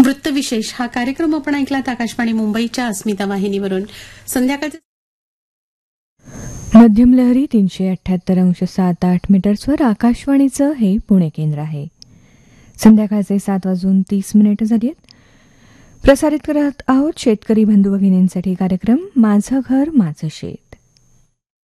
वृत्तविशेष हा कार्यक्रम आपण ऐकलात आकाशवाणी मुंबईच्या अस्मिता वाहिनीवरून. संध्याकाळचे मध्यम लहरी 378.78 मीटर्सवर आकाशवाणीचं हे पुणे केंद्र आहे. संध्याकाळचे 7:30 झाली आहेत. प्रसारित करत आहोत शेतकरी बंधू भगिनींसाठी कार्यक्रम माझं घर माझं शेत.